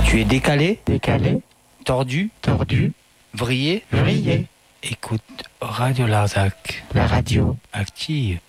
Tu es décalé, décalé, tordu, tordu, vrillé. vrillé. Écoute Radio Larzac. La radio Active.